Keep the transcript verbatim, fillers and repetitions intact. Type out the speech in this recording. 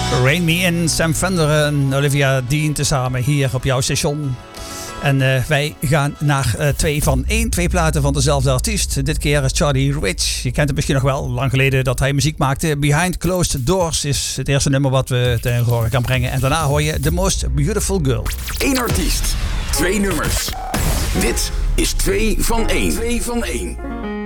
Rain Me In, Sam Fender en Olivia Dean tezamen hier op jouw station. En uh, wij gaan naar uh, twee van één, twee platen van dezelfde artiest. Dit keer is Charlie Rich. Je kent hem misschien nog wel, lang geleden dat hij muziek maakte. Behind Closed Doors is het eerste nummer wat we ten horen gaan brengen. En daarna hoor je The Most Beautiful Girl. Eén artiest, twee nummers. Dit is twee van één. twee van één.